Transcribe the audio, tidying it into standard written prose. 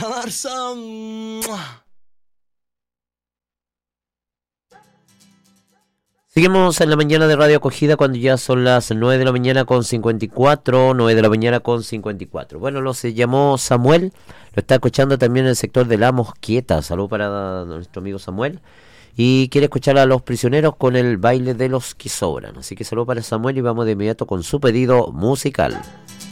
Amarsa. Seguimos en la mañana de Radio Acogida cuando ya son las 9 de la mañana con 54, 9 de la mañana con 54. Bueno, se llamó Samuel, lo está escuchando también en el sector de La Mosquieta. Saludos para nuestro amigo Samuel. Y quiere escuchar a Los Prisioneros con el baile de los que sobran. Así que saludos para Samuel y vamos de inmediato con su pedido musical.